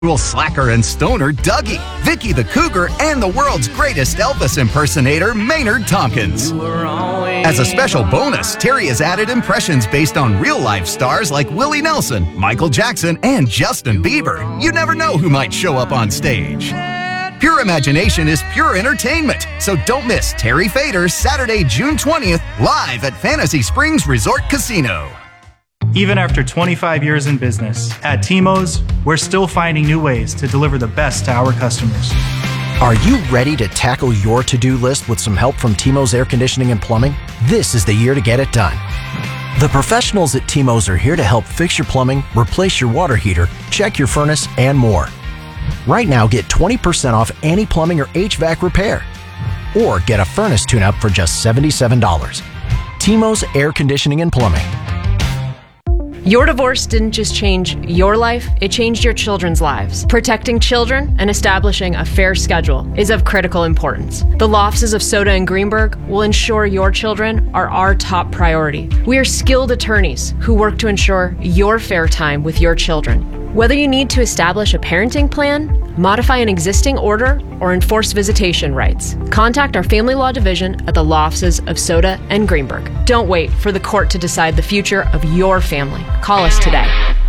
slacker and stoner Dougie, Vicky the Cougar, and the world's greatest Elvis impersonator, Maynard Tompkins. As a special bonus, Terry has added impressions based on real-life stars like Willie Nelson, Michael Jackson, and Justin Bieber. You never know who might show up on stage. Pure imagination is pure entertainment, so don't miss Terry Fader Saturday, June 20th, live at Fantasy Springs Resort Casino. Even after 25 years in business, at T-Mo's, we're still finding new ways to deliver the best to our customers. Are you ready to tackle your to-do list with some help from T-Mo's Air Conditioning and Plumbing? This is the year to get it done. The professionals at T-Mo's are here to help fix your plumbing, replace your water heater, check your furnace, and more. Right now, get 20% off any plumbing or HVAC repair. Or get a furnace tune-up for just $77. T-Mo's Air Conditioning and Plumbing. Your divorce didn't just change your life, it changed your children's lives. Protecting children and establishing a fair schedule is of critical importance. The law offices of Soda and Greenberg will ensure your children are our top priority. We are skilled attorneys who work to ensure your fair time with your children. Whether you need to establish a parenting plan, modify an existing order, or enforce visitation rights, contact our family law division at the law offices of Soda and Greenberg. Don't wait for the court to decide the future of your family. Call us today.